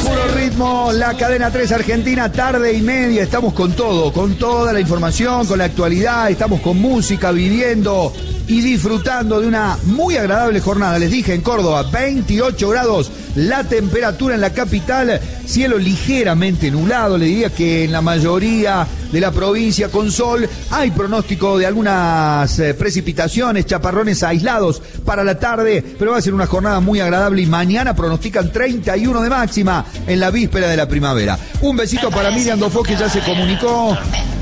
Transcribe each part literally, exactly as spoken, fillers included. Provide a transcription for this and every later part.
Puro ritmo, la cadena tres Argentina, tarde y media. Estamos con todo, con toda la información, con la actualidad. Estamos con música, viviendo y disfrutando de una muy agradable jornada. Les dije, en Córdoba, veintiocho grados la temperatura en la capital, cielo ligeramente nublado. Le diría que en la mayoría de la provincia con sol. Hay pronóstico de algunas eh, precipitaciones, chaparrones aislados para la tarde, pero va a ser una jornada muy agradable y mañana pronostican treinta y uno de máxima en la víspera de la primavera. Un besito para Miriam Dofó, que ya se comunicó.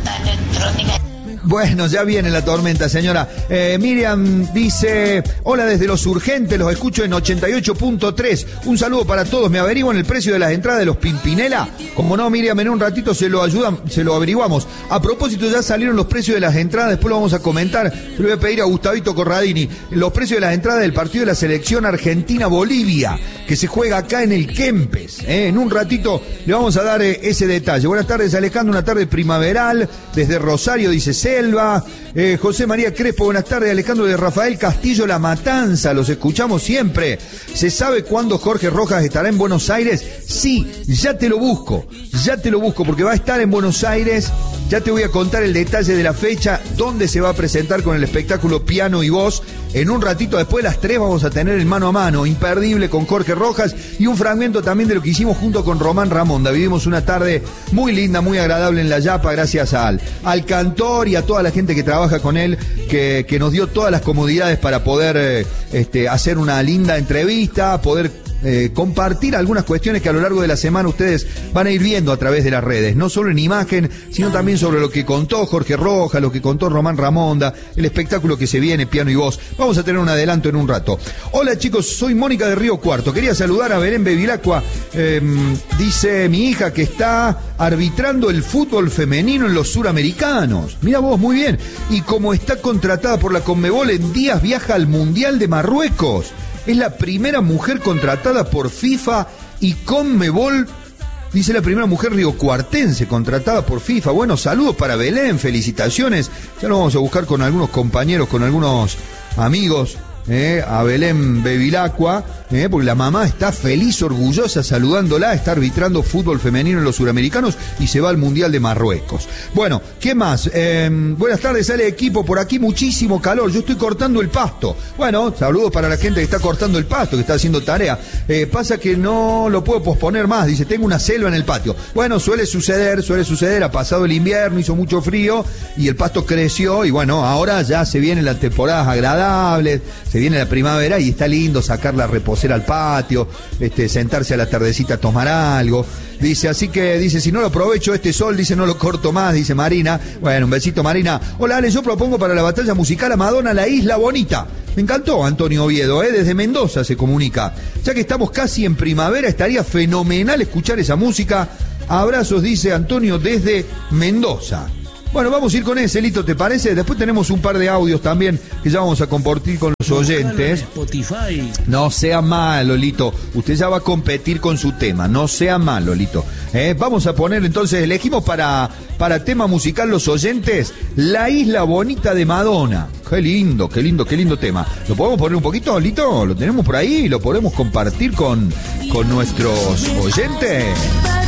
Bueno, ya viene la tormenta, señora. Eh, Miriam dice, hola desde Los Urgentes, los escucho en ochenta y ocho punto tres. Un saludo para todos. ¿Me averiguan el precio de las entradas de los Pimpinela? Como no, Miriam, en un ratito se lo ayudan, se lo averiguamos. A propósito, ya salieron los precios de las entradas, después lo vamos a comentar. Le voy a pedir a Gustavito Corradini los precios de las entradas del partido de la selección Argentina-Bolivia, que se juega acá en el Kempes. Eh, en un ratito le vamos a dar eh, ese detalle. Buenas tardes, Alejandro, una tarde primaveral desde Rosario, dice Selva. Eh, José María Crespo, buenas tardes. Alejandro de Rafael Castillo, La Matanza, los escuchamos siempre. ¿Se sabe cuándo Jorge Rojas estará en Buenos Aires? Sí, ya te lo busco, ya te lo busco, porque va a estar en Buenos Aires. Ya te voy a contar el detalle de la fecha, dónde se va a presentar con el espectáculo Piano y Voz. En un ratito después de las tres vamos a tener el mano a mano, imperdible, con Jorge Rojas, y un fragmento también de lo que hicimos junto con Román Ramonda. Vivimos una tarde muy linda, muy agradable en La Yapa, gracias al, al cantor y a toda la gente que trabaja con él, que, que nos dio todas las comodidades para poder eh, este, hacer una linda entrevista, poder Eh, compartir algunas cuestiones que a lo largo de la semana ustedes van a ir viendo a través de las redes, no solo en imagen, sino también sobre lo que contó Jorge Rojas, lo que contó Román Ramonda, el espectáculo que se viene, Piano y Voz. Vamos a tener un adelanto en un rato. Hola chicos, soy Mónica de Río Cuarto, quería saludar a Belén Bevilacqua, eh, dice mi hija que está arbitrando el fútbol femenino en los suramericanos. Mira vos, muy bien, y como está contratada por la Conmebol, en días viaja al Mundial de Marruecos. Es la primera mujer contratada por FIFA y Conmebol, dice la primera mujer riocuartense contratada por FIFA. Bueno, saludos para Belén, felicitaciones. Ya lo vamos a buscar con algunos compañeros, con algunos amigos. Eh, a Belén Bevilacqua, eh, porque la mamá está feliz, orgullosa, saludándola, está arbitrando fútbol femenino en los suramericanos y se va al Mundial de Marruecos. Bueno, ¿qué más? Eh, buenas tardes, sale equipo, por aquí muchísimo calor, yo estoy cortando el pasto. Bueno, saludos para la gente que está cortando el pasto, que está haciendo tarea. Eh, pasa que no lo puedo posponer más, dice, tengo una selva en el patio. Bueno, suele suceder, suele suceder, ha pasado el invierno, hizo mucho frío y el pasto creció y bueno, ahora ya se vienen las temporadas agradables, se viene la primavera y está lindo sacar la reposera al patio, este, sentarse a la tardecita a tomar algo. Dice, así que, dice, si no lo aprovecho este sol, dice, no lo corto más, dice Marina. Bueno, un besito, Marina. Hola, Ale, yo propongo para la batalla musical a Madonna La Isla Bonita. Me encantó Antonio Oviedo, ¿eh? Desde Mendoza se comunica. Ya que estamos casi en primavera, estaría fenomenal escuchar esa música. Abrazos, dice Antonio, desde Mendoza. Bueno, vamos a ir con ese, Lito, ¿te parece? Después tenemos un par de audios también que ya vamos a compartir con los oyentes. Spotify. No sea malo, Lito. Usted ya va a competir con su tema. No sea malo, Lito. ¿Eh? Vamos a poner entonces, elegimos para, para tema musical los oyentes, La Isla Bonita de Madonna. Qué lindo, qué lindo, qué lindo tema. ¿Lo podemos poner un poquito, Lito? ¿Lo tenemos por ahí? ¿Lo podemos compartir con, con nuestros oyentes?